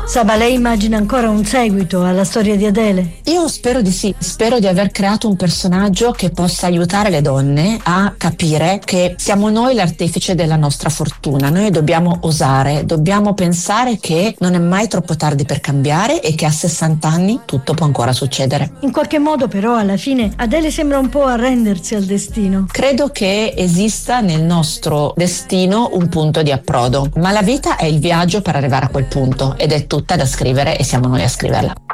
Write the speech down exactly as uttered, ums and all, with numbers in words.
Saba, lei immagina ancora un seguito alla storia di Adele? Io spero di sì, spero di aver creato un personaggio che possa aiutare le donne a capire che siamo noi l'artefice della nostra fortuna. Noi dobbiamo osare, dobbiamo pensare che non è mai troppo tardi per cambiare e che a sessanta anni tutto può ancora succedere. In qualche modo però alla fine Adele sembra un po' arrendersi al destino. Credo che esista nel nostro destino un punto di approdo, ma la vita è il viaggio per arrivare a quel punto ed è tutta da scrivere e siamo noi a scriverla.